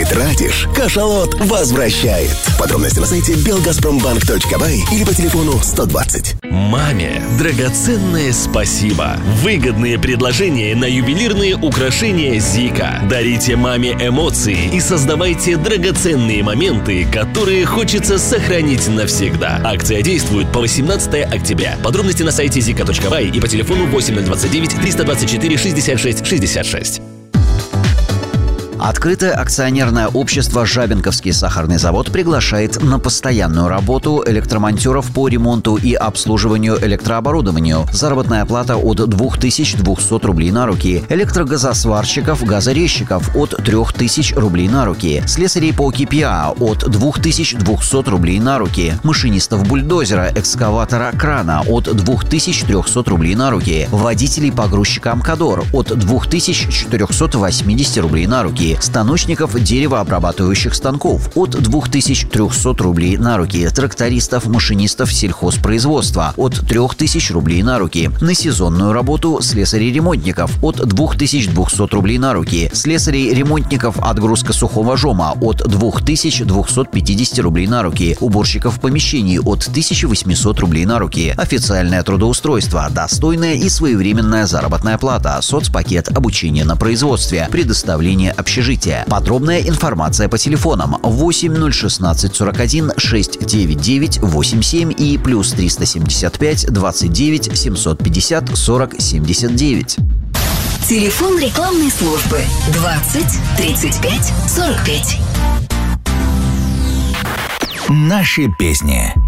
тратишь, кашалот возвращает. Подробности на сайте belgazprombank.by или по телефону 120. Маме драгоценное спасибо. Выгодные предложения на ювелирные украшения Зика. Дарите маме эмоции и создавайте драгоценные моменты, которые хочется сохранить навсегда. Акция действует по 18 октября. Подробности на сайте zika.by и по телефону 8029 324 66 66. Открытое акционерное общество «Жабинковский сахарный завод» приглашает на постоянную работу электромонтеров по ремонту и обслуживанию электрооборудования. Заработная плата от 2200 рублей на руки. Электрогазосварщиков, газорезчиков от 3000 рублей на руки. Слесарей по КПА от 2200 рублей на руки. Машинистов бульдозера, экскаватора, крана от 2300 рублей на руки. Водителей погрузчика «Амкадор» от 2480 рублей на руки. Станочников деревообрабатывающих станков от 2300 рублей на руки. Трактористов, машинистов сельхозпроизводства от 3000 рублей на руки. На сезонную работу слесарей-ремонтников от 2200 рублей на руки. Слесарей-ремонтников отгрузка сухого жома от 2250 рублей на руки. Уборщиков помещений от 1800 рублей на руки. Официальное трудоустройство, достойная и своевременная заработная плата, соцпакет, обучение на производстве, предоставление общежития. Подробная информация по телефонам 8 016 41 699 87 и плюс 375 29 750 40 79. Телефон рекламной службы 20 35 45. Наши песни.